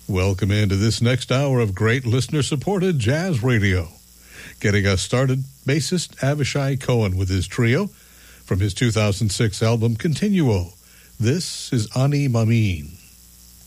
Welcome into this next hour of great listener-supported jazz radio. Getting us started, bassist Avishai Cohen with his trio from his 2006 album Continuo. This is Ani Mameen.